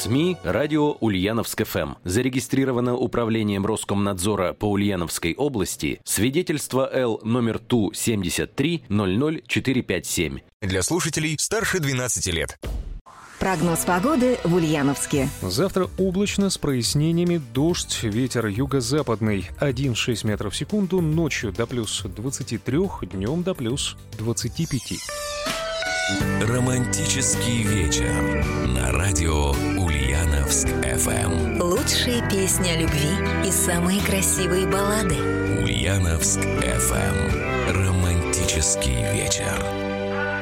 СМИ «Радио Ульяновск-ФМ». Зарегистрировано Управлением Роскомнадзора по Ульяновской области свидетельство Л номер ТУ-73-00457. Для слушателей старше 12 лет. Прогноз погоды в Ульяновске. Завтра облачно с прояснениями, дождь, ветер юго-западный 1,6 метров в секунду, ночью до плюс 23, днем до плюс 25. Романтический вечер на радио Ульяновск-ФМ. Лучшие песни о любви и самые красивые баллады. Ульяновск-ФМ. Романтический вечер.